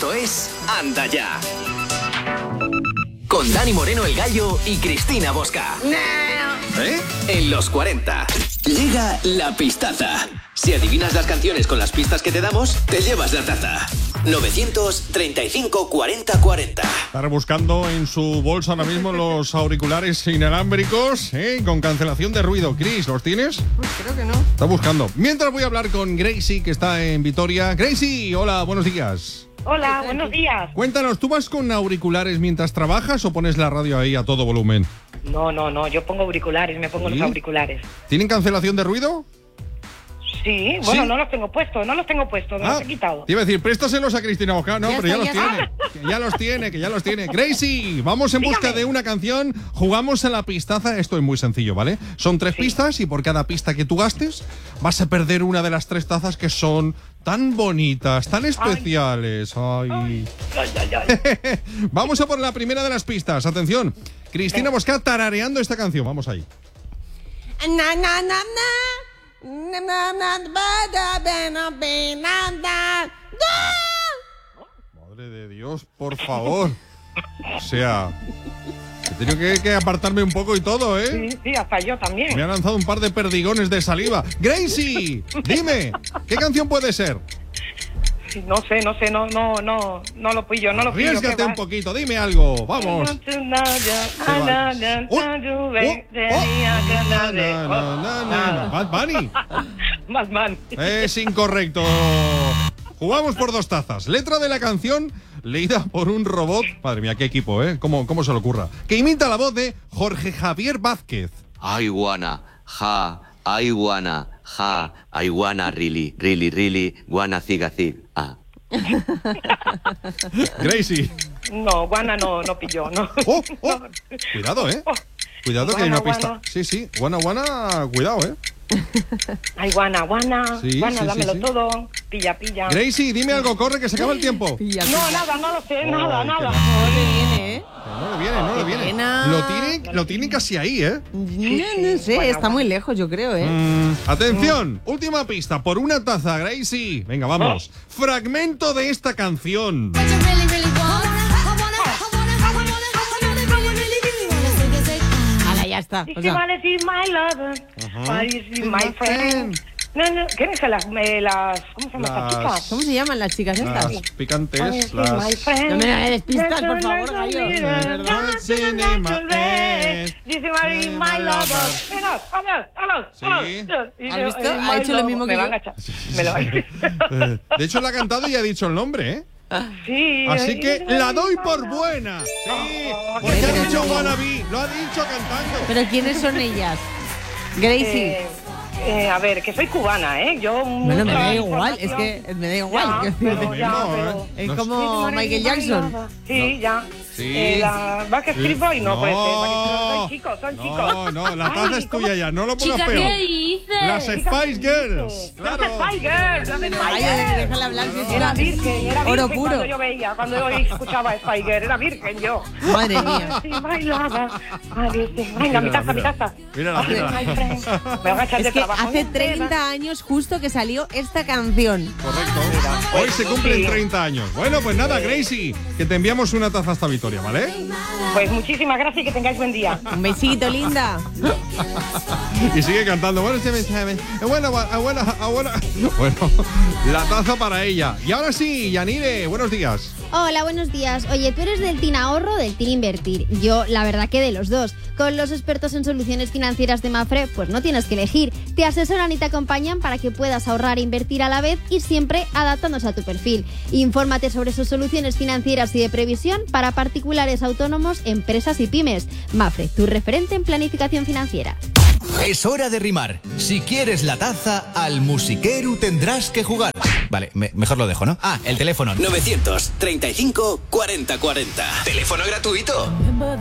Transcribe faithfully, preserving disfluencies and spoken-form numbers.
Esto es Anda Ya. Con Dani Moreno el Gallo y Cristina Bosca. ¿Eh? En los cuarenta. Llega la pistaza. Si adivinas las canciones con las pistas que te damos, te llevas la taza. novecientos treinta y cinco cuarenta cuarenta. Estar buscando en su bolsa ahora mismo los auriculares inalámbricos, ¿eh? Con cancelación de ruido. Chris, ¿los tienes? Pues creo que no. Está buscando. Mientras voy a hablar con Gracie, que está en Vitoria. Gracie, hola, buenos días. Hola, buenos días. Cuéntanos, ¿tú vas con auriculares mientras trabajas o pones la radio ahí a todo volumen? No, no, no, yo pongo auriculares, me pongo ¿Sí? los auriculares. ¿Tienen cancelación de ruido? Sí, bueno, ¿Sí? no los tengo puestos, no los tengo puestos, me Ah, los he quitado. te iba a decir, préstaselos a Cristina Bosca. No, Ya pero ya está, los ya tiene. Que ya los tiene, que ya los tiene. Gracie, vamos en busca Dígame. de una canción. Jugamos en la pistaza. Esto es muy sencillo, ¿vale? Son tres Sí. pistas y por cada pista que tú gastes vas a perder una de las tres tazas que son tan bonitas, tan especiales. Ay. Ay, ay, ay. Vamos a por la primera de las pistas. Atención. Cristina Bosca tarareando esta canción. Vamos ahí. Na, na, na, na. Na, na, na, ba, da, be, na, be, na, da, da. Madre de Dios, por favor. O sea, he tenido que, que apartarme un poco y todo, ¿eh? Sí, sí, hasta yo también. Me ha lanzado un par de perdigones de saliva. Gracie, dime, ¿qué canción puede ser? Sí, no sé, no sé, no, no, no, no lo pillo, no lo pillo. Arriésgate ¿qué un va? poquito, dime algo, vamos. Oh, Bad Bunny. Batman. Es incorrecto. Jugamos por dos tazas. Letra de la canción leída por un robot. Madre mía, qué equipo, ¿eh? ¿Cómo, cómo se le ocurra? Que imita la voz de Jorge Javier Vázquez. I wanna, ja, I wanna, ja, I wanna really, really, really, wanna zig a zig. Ah. Gracie. No, guana no, no pilló, no. Oh, oh. Cuidado, ¿eh? Oh. Cuidado que hay Guana, una pista. guana. Sí, sí. Guana, guana, cuidado, ¿eh? Ay, guana, guana, Sí, guana, sí, dámelo sí, sí. todo. Pilla, pilla. Gracie, dime algo, corre, que se acaba el tiempo. Pilla, No, pilla. nada, no lo sé, nada, Ay, qué nada. No le viene, ¿eh? No le viene, no le viene. pena. Lo tiene, lo tiene casi ahí, ¿eh? No, no sé, Bueno, está muy lejos, yo creo, ¿eh? Mm, atención, última pista, por una taza, Gracie. Venga, vamos. Fragmento de esta canción. Ahora ya está. If O you sea, wanna see my lover, wanna see my friend. No, no, ¿qué es las, me, las, ¿cómo se llama Las- estas chicas? ¿cómo se llaman las chicas estas? Las picantes, Wanna see las... my friend. No me des pistas, That's por all favor, I gallo. need. De verdad. That's all I need. This is my, my lover. Mira, vamos, vamos, Sí. vamos. ¿Has visto? Eh, Ha my hecho lo lover. mismo que Me yo. van a echar. Me lo Eh, De hecho, la ha cantado y ha dicho el nombre, ¿eh? Sí. Así eh, que my la doy lover. por buena. Sí, Oh, porque qué ha dicho bueno. wannabe, lo ha dicho cantando. ¿Pero quiénes son ellas? Gracie. Eh, eh, a ver, que soy cubana, ¿eh? Yo Bueno, me da mucha igual, es información. que me da igual. Ya, quiero pero decirte. ya, No, pero- ¿eh? Es No como Michael Jackson. Sí, ya. Sí. Eh, la Backstreet Boy no, puede ser. Backstreet- Son chicos, son chicos. No, no, la taza Ay, es tuya ya, no lo pongas Chica, peor. ¿qué dices? Las Spice Girls, Las claro. Spice Girls, las Spice Vaya, Girls. déjala hablar. si es Era una- virgen, era Oro virgen puro. cuando yo veía, cuando yo escuchaba Spice Girls, era virgen yo. Madre mía. Sí, bailaba. Ay, virgen. Venga, mi Mírala, taza, mi mírala. taza. Mírala, Ay, mírala. my friend. Me van a echar de Es que trabajo. hace treinta años justo que salió esta canción. Correcto. Hoy se cumplen Sí. treinta años. Bueno, pues nada, Gracie, que te enviamos una taza hasta Vitoria, ¿vale? Pues muchísimas gracias y que tengáis buen día. Un besito, linda. Y sigue cantando. Bueno, se me sabe. Bueno, bueno, bueno, bueno. Bueno, la taza para ella. Y ahora sí, Yanire, buenos días. Hola, buenos días. Oye, ¿tú eres del Team Ahorro o del Team Invertir? Yo, la verdad que de los dos. Con los expertos en soluciones financieras de Mafre, pues no tienes que elegir. Te asesoran y te acompañan para que puedas ahorrar e invertir a la vez y siempre adaptándose a tu perfil. Infórmate sobre sus soluciones financieras y de previsión para particulares, autónomos, empresas y pymes. Mafre, tu referente en planificación financiera. Es hora de rimar. Si quieres la taza, al musiquero tendrás que jugar. Vale, me- mejor lo dejo, ¿no? Ah, el teléfono. novecientos treinta y cinco cuarenta cuarenta. Teléfono gratuito.